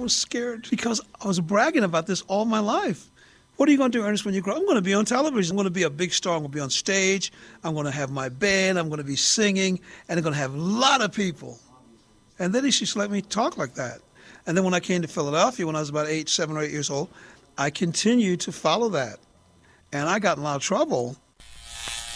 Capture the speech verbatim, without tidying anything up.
was scared because I was bragging about this all my life. What are you going to do, Ernest, when you grow up? I'm going to be on television. I'm going to be a big star. I'm going to be on stage. I'm going to have my band. I'm going to be singing. And I'm going to have a lot of people. And then he just let me talk like that. And then when I came to Philadelphia, when I was about eight, seven or eight years old, I continued to follow that. And I got in a lot of trouble